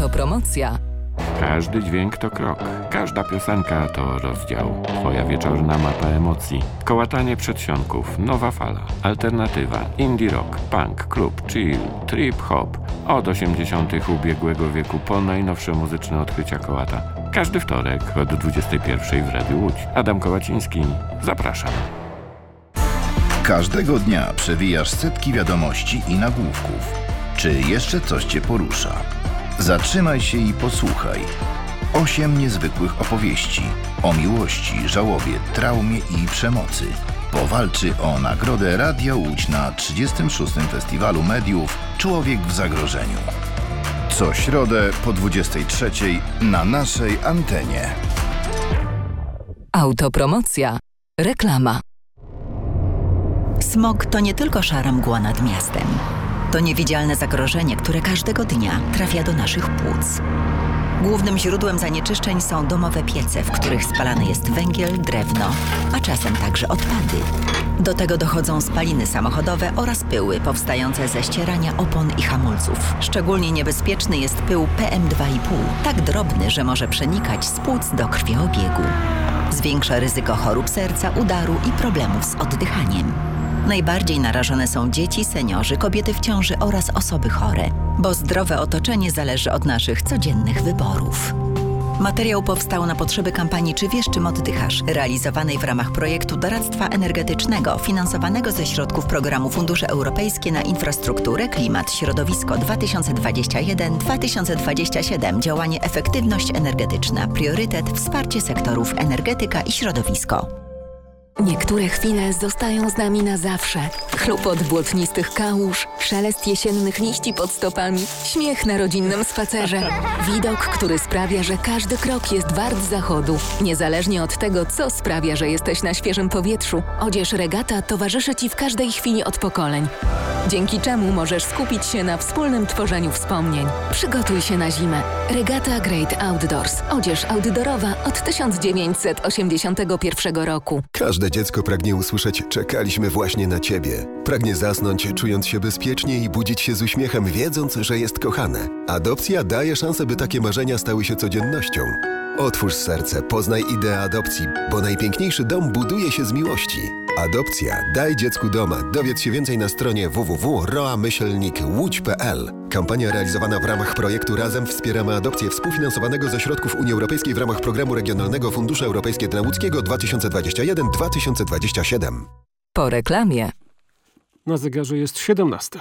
Autopromocja. Każdy dźwięk to krok, każda piosenka to rozdział. Twoja wieczorna mapa emocji. Kołatanie przedsionków, nowa fala, alternatywa, indie rock, punk, klub, chill, trip hop. Od 80. ubiegłego wieku po najnowsze muzyczne odkrycia kołata. Każdy wtorek od 21 w Radiu Łódź. Adam Kołaciński, zapraszam. Każdego dnia przewijasz setki wiadomości i nagłówków. Czy jeszcze coś Cię porusza? Zatrzymaj się i posłuchaj. 8 niezwykłych opowieści o miłości, żałobie, traumie i przemocy. Powalczy o nagrodę Radia Łódź na 36. Festiwalu Mediów Człowiek w zagrożeniu. Co środę po 23 na naszej antenie. Autopromocja. Reklama. Smog to nie tylko szara mgła nad miastem. To niewidzialne zagrożenie, które każdego dnia trafia do naszych płuc. Głównym źródłem zanieczyszczeń są domowe piece, w których spalany jest węgiel, drewno, a czasem także odpady. Do tego dochodzą spaliny samochodowe oraz pyły powstające ze ścierania opon i hamulców. Szczególnie niebezpieczny jest pył PM2,5, tak drobny, że może przenikać z płuc do krwiobiegu. Zwiększa ryzyko chorób serca, udaru i problemów z oddychaniem. Najbardziej narażone są dzieci, seniorzy, kobiety w ciąży oraz osoby chore, bo zdrowe otoczenie zależy od naszych codziennych wyborów. Materiał powstał na potrzeby kampanii Czy wiesz, czym oddychasz? Realizowanej w ramach projektu doradztwa energetycznego finansowanego ze środków programu Fundusze Europejskie na infrastrukturę, klimat, środowisko 2021-2027. Działanie Efektywność energetyczna. Priorytet wsparcie sektorów energetyka i środowisko. Niektóre chwile zostają z nami na zawsze. Chlupot błotnistych kałuż, szelest jesiennych liści pod stopami, śmiech na rodzinnym spacerze. Widok, który sprawia, że każdy krok jest wart zachodu. Niezależnie od tego, co sprawia, że jesteś na świeżym powietrzu, odzież Regata towarzyszy Ci w każdej chwili od pokoleń. Dzięki czemu możesz skupić się na wspólnym tworzeniu wspomnień. Przygotuj się na zimę. Regata Great Outdoors. Odzież outdoorowa od 1981 roku. Każde dziecko pragnie usłyszeć: czekaliśmy właśnie na Ciebie. Pragnie zasnąć, czując się bezpiecznie i budzić się z uśmiechem, wiedząc, że jest kochane. Adopcja daje szansę, by takie marzenia stały się codziennością. Otwórz serce, poznaj ideę adopcji, bo najpiękniejszy dom buduje się z miłości. Adopcja. Daj dziecku doma. Dowiedz się więcej na stronie www.roa-łódź.pl. Kampania realizowana w ramach projektu Razem wspieramy adopcję współfinansowanego ze środków Unii Europejskiej w ramach Programu Regionalnego Fundusze Europejskie dla Łódzkiego 2021-2027. Po reklamie. Na zegarze jest 17.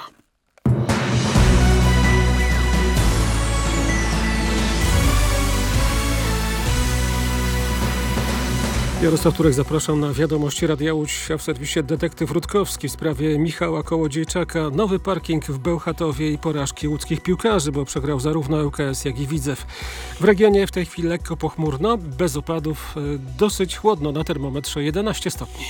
Jarosław Turek, zapraszam na wiadomości Radia Łódź, a w serwisie detektyw Rutkowski w sprawie Michała Kołodziejczaka. Nowy parking w Bełchatowie i porażki łódzkich piłkarzy, bo przegrał zarówno ŁKS, jak i Widzew. W regionie w tej chwili lekko pochmurno, bez opadów, dosyć chłodno, na termometrze 11 stopni.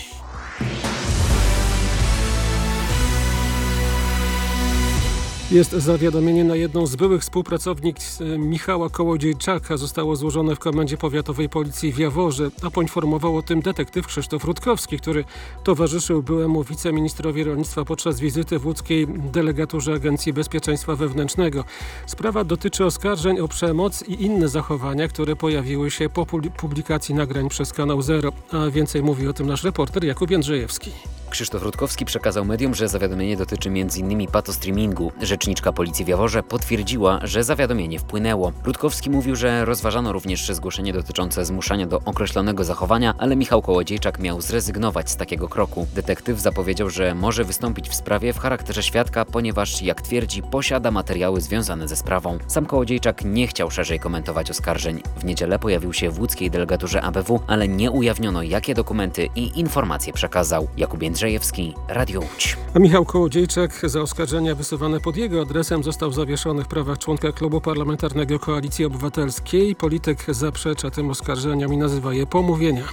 Jest zawiadomienie na jedną z byłych współpracownic Michała Kołodziejczaka. Zostało złożone w Komendzie Powiatowej Policji w Jaworze, a poinformował o tym detektyw Krzysztof Rutkowski, który towarzyszył byłemu wiceministrowi rolnictwa podczas wizyty w łódzkiej delegaturze Agencji Bezpieczeństwa Wewnętrznego. Sprawa dotyczy oskarżeń o przemoc i inne zachowania, które pojawiły się po publikacji nagrań przez Kanał Zero. A więcej mówi o tym nasz reporter Jakub Jędrzejewski. Krzysztof Rutkowski przekazał mediom, że zawiadomienie dotyczy m.in. patostreamingu. Rzeczniczka Policji w Jaworze potwierdziła, że zawiadomienie wpłynęło. Rutkowski mówił, że rozważano również zgłoszenie dotyczące zmuszania do określonego zachowania, ale Michał Kołodziejczak miał zrezygnować z takiego kroku. Detektyw zapowiedział, że może wystąpić w sprawie w charakterze świadka, ponieważ, jak twierdzi, posiada materiały związane ze sprawą. Sam Kołodziejczak nie chciał szerzej komentować oskarżeń. W niedzielę pojawił się w łódzkiej delegaturze ABW, ale nie ujawniono, jakie dokumenty i informacje przekazał. Jakub Jędrzejewski, Radio Łódź. A Michał Kołodziejczak za oskarżenia wysuwane pod jego adresem został zawieszony w prawach członka Klubu Parlamentarnego Koalicji Obywatelskiej. Polityk zaprzecza tym oskarżeniom i nazywa je pomówieniami.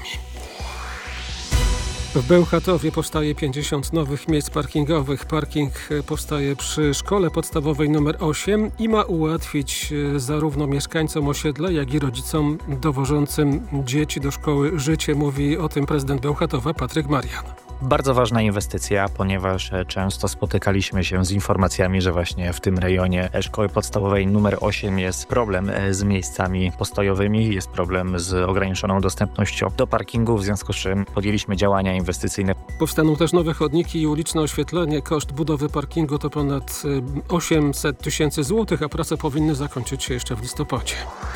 W Bełchatowie powstaje 50 nowych miejsc parkingowych. Parking powstaje przy szkole podstawowej nr 8 i ma ułatwić zarówno mieszkańcom osiedla, jak i rodzicom dowożącym dzieci do szkoły życie. Mówi o tym prezydent Bełchatowa Patryk Marian. Bardzo ważna inwestycja, ponieważ często spotykaliśmy się z informacjami, że właśnie w tym rejonie szkoły podstawowej numer 8 jest problem z miejscami postojowymi, jest problem z ograniczoną dostępnością do parkingu, w związku z czym podjęliśmy działania inwestycyjne. Powstaną też nowe chodniki i uliczne oświetlenie. Koszt budowy parkingu to ponad 800 000 złotych, a prace powinny zakończyć się jeszcze w listopadzie.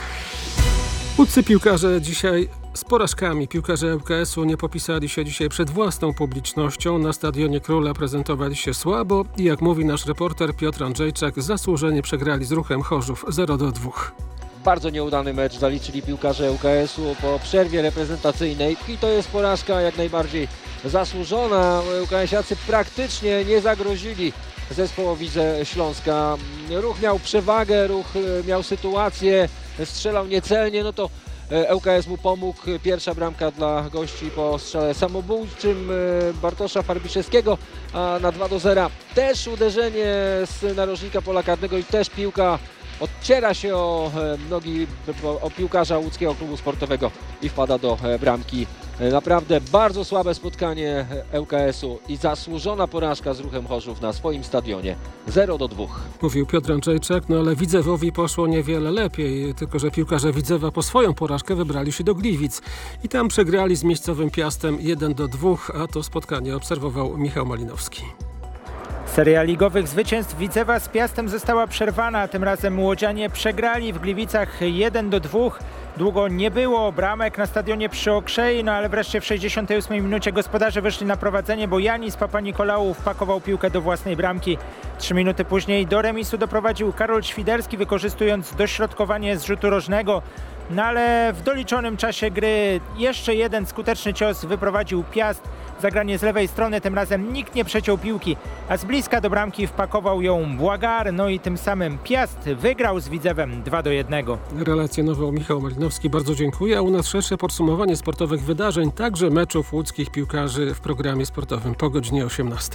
Łódzcy piłkarze dzisiaj z porażkami. Piłkarze ŁKS-u nie popisali się dzisiaj przed własną publicznością. Na Stadionie Króla prezentowali się słabo i jak mówi nasz reporter Piotr Andrzejczak, zasłużenie przegrali z Ruchem Chorzów 0-2. Bardzo nieudany mecz zaliczyli piłkarze ŁKS-u po przerwie reprezentacyjnej i to jest porażka jak najbardziej zasłużona. ŁKS-iacy praktycznie nie zagrozili zespołowi ze Śląska. Ruch miał przewagę, Ruch miał sytuację, strzelał niecelnie, no to ŁKS mu pomógł. Pierwsza bramka dla gości po strzale samobójczym Bartosza Farbiszewskiego, a na 2-0 też uderzenie z narożnika pola karnego i też piłka odciera się o nogi o piłkarza łódzkiego klubu sportowego i wpada do bramki. Naprawdę bardzo słabe spotkanie ŁKS-u i zasłużona porażka z Ruchem Chorzów na swoim stadionie 0-2. Mówił Piotr Andrzejczak, no ale Widzewowi poszło niewiele lepiej, tylko że piłkarze Widzewa po swoją porażkę wybrali się do Gliwic i tam przegrali z miejscowym Piastem 1-2, a to spotkanie obserwował Michał Malinowski. Seria ligowych zwycięstw Widzewa z Piastem została przerwana. Tym razem łodzianie przegrali w Gliwicach 1-2. Długo nie było bramek na stadionie przy Okrzei, no ale wreszcie w 68 minucie gospodarze wyszli na prowadzenie, bo Janis Papanikolaou wpakował piłkę do własnej bramki. 3 minuty później do remisu doprowadził Karol Świderski, wykorzystując dośrodkowanie z rzutu rożnego. No ale w doliczonym czasie gry jeszcze jeden skuteczny cios wyprowadził Piast. Zagranie z lewej strony, tym razem nikt nie przeciął piłki, a z bliska do bramki wpakował ją Błagar, no i tym samym Piast wygrał z Widzewem 2-1. Relacjonował Michał Malinowski, bardzo dziękuję. A u nas szersze podsumowanie sportowych wydarzeń, także meczów łódzkich piłkarzy w programie sportowym po godzinie 18.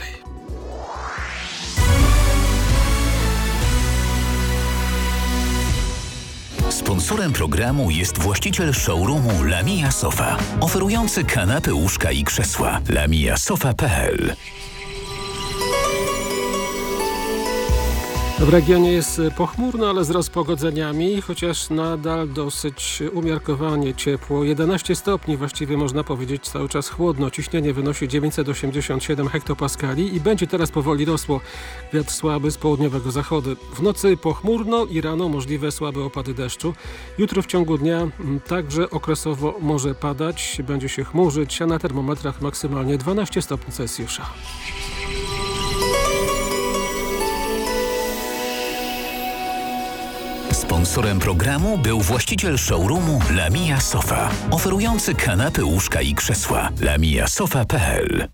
Sponsorem programu jest właściciel showroomu Lamia Sofa, oferujący kanapy, łóżka i krzesła. lamiasofa.pl. W regionie jest pochmurno, ale z rozpogodzeniami, chociaż nadal dosyć umiarkowanie ciepło. 11 stopni, właściwie można powiedzieć cały czas chłodno. Ciśnienie wynosi 987 hektopaskali i będzie teraz powoli rosło. Wiatr słaby z południowego zachodu. W nocy pochmurno i rano możliwe słabe opady deszczu. Jutro w ciągu dnia także okresowo może padać, będzie się chmurzyć, a na termometrach maksymalnie 12 stopni Celsjusza. Sponsorem programu był właściciel showroomu Lamia Sofa, oferujący kanapy, łóżka i krzesła. lamiasofa.pl.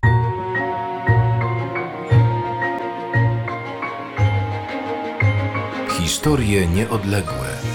Historie nieodległe.